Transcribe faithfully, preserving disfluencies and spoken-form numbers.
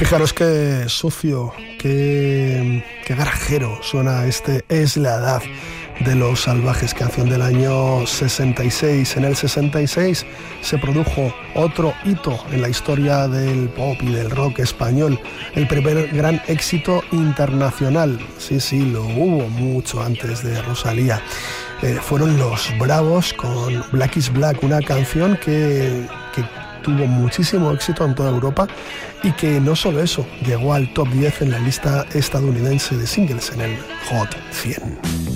Fijaros qué sucio, qué, qué garajero suena este Es la edad de los salvajes, canción del año sesenta y seis. En el sesenta y seis se produjo otro hito en la historia del pop y del rock español, el primer gran éxito internacional. Sí, sí, lo hubo mucho antes de Rosalía. Eh, fueron Los Bravos con Black is Black, una canción que, que tuvo muchísimo éxito en toda Europa y que no solo eso, llegó al top diez en la lista estadounidense de singles en el Hot cien.